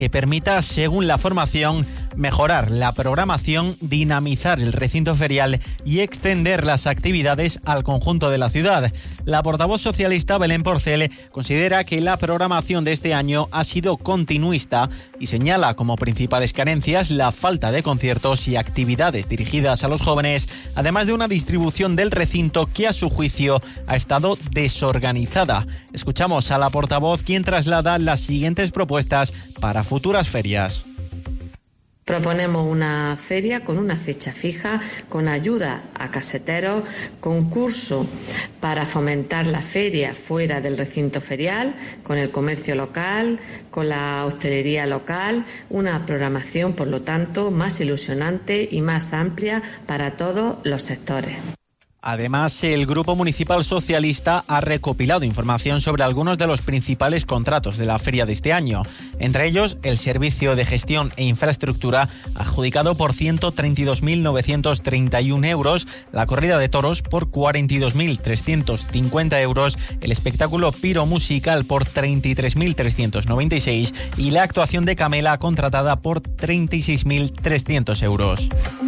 que permita, según la formación, mejorar la programación, dinamizar el recinto ferial y extender las actividades al conjunto de la ciudad. La portavoz socialista Belén Porcel considera que la programación de este año ha sido continuista y señala como principales carencias la falta de conciertos y actividades dirigidas a los jóvenes, además de una distribución del recinto que a su juicio ha estado desorganizada. Escuchamos a la portavoz, quien traslada las siguientes propuestas para futuras ferias. Proponemos una feria con una fecha fija, con ayuda a caseteros, concurso para fomentar la feria fuera del recinto ferial, con el comercio local, con la hostelería local, una programación, por lo tanto, más ilusionante y más amplia para todos los sectores. Además, el Grupo Municipal Socialista ha recopilado información sobre algunos de los principales contratos de la feria de este año. Entre ellos, el servicio de gestión e infraestructura, adjudicado por 132.931 euros, la corrida de toros por 42.350 euros, el espectáculo piromusical por 33.396 y la actuación de Camela contratada por 36.300 euros.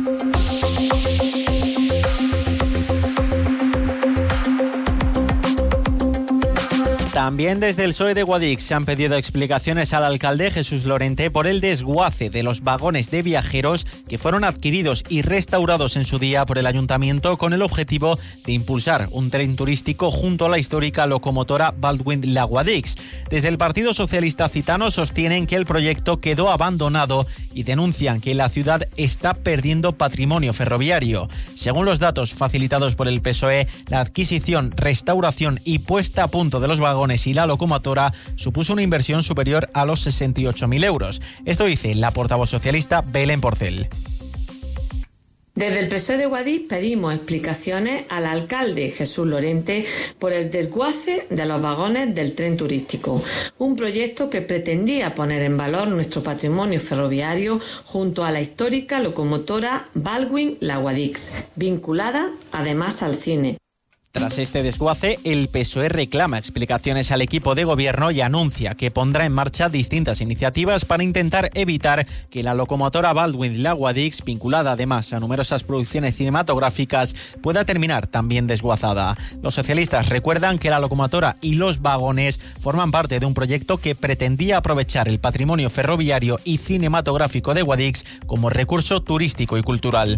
También desde el PSOE de Guadix se han pedido explicaciones al alcalde Jesús Lorente por el desguace de los vagones de viajeros que fueron adquiridos y restaurados en su día por el ayuntamiento con el objetivo de impulsar un tren turístico junto a la histórica locomotora Baldwin-La Guadix. Desde el Partido Socialista Citano sostienen que el proyecto quedó abandonado y denuncian que la ciudad está perdiendo patrimonio ferroviario. Según los datos facilitados por el PSOE, la adquisición, restauración y puesta a punto de los vagones y la locomotora supuso una inversión superior a los 68.000 euros. Esto dice la portavoz socialista Belén Porcel. Desde el PSOE de Guadix pedimos explicaciones al alcalde Jesús Lorente por el desguace de los vagones del tren turístico, un proyecto que pretendía poner en valor nuestro patrimonio ferroviario junto a la histórica locomotora Baldwin-La Guadix, vinculada además al cine. Tras este desguace, el PSOE reclama explicaciones al equipo de gobierno y anuncia que pondrá en marcha distintas iniciativas para intentar evitar que la locomotora Baldwin-La Guadix, vinculada además a numerosas producciones cinematográficas, pueda terminar también desguazada. Los socialistas recuerdan que la locomotora y los vagones forman parte de un proyecto que pretendía aprovechar el patrimonio ferroviario y cinematográfico de Guadix como recurso turístico y cultural.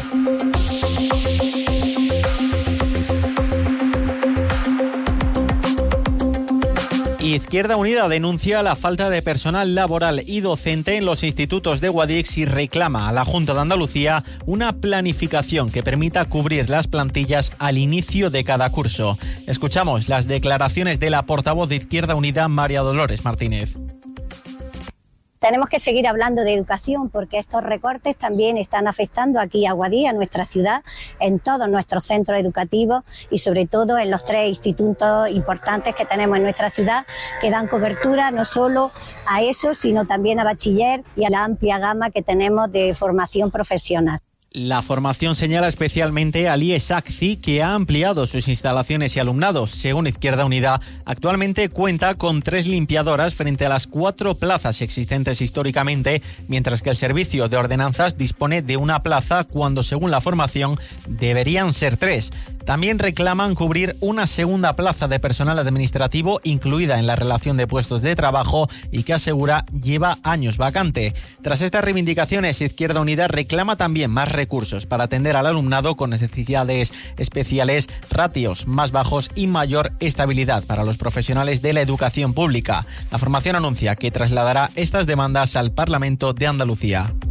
Izquierda Unida denuncia la falta de personal laboral y docente en los institutos de Guadix y reclama a la Junta de Andalucía una planificación que permita cubrir las plantillas al inicio de cada curso. Escuchamos las declaraciones de la portavoz de Izquierda Unida, María Dolores Martínez. Tenemos que seguir hablando de educación porque estos recortes también están afectando aquí a Guadix, a nuestra ciudad, en todos nuestros centros educativos y sobre todo en los 3 institutos importantes que tenemos en nuestra ciudad que dan cobertura no solo a eso, sino también a bachiller y a la amplia gama que tenemos de formación profesional. La formación señala especialmente al IES ACCI, que ha ampliado sus instalaciones y alumnados. Según Izquierda Unida, actualmente cuenta con 3 limpiadoras frente a las 4 plazas existentes históricamente, mientras que el servicio de ordenanzas dispone de una plaza cuando, según la formación, deberían ser 3. También reclaman cubrir una segunda plaza de personal administrativo incluida en la relación de puestos de trabajo y que asegura lleva años vacante. Tras estas reivindicaciones, Izquierda Unida reclama también más recursos para atender al alumnado con necesidades especiales, ratios más bajos y mayor estabilidad para los profesionales de la educación pública. La formación anuncia que trasladará estas demandas al Parlamento de Andalucía.